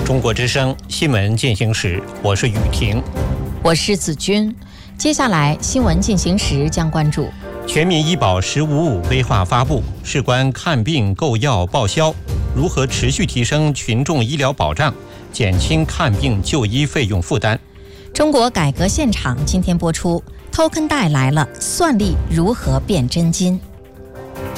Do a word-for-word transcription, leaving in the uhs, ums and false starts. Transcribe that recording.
中国之声新闻进行时，我是雨婷， 我是子君。接下来新闻进行时将关注全民医保“十五五”规划发布，事关看病、购药、报销，如何持续提升群众医疗保障，减轻看病就医费用负担。 中国改革现场今天播出，偷坑带来了，算力如何变真金？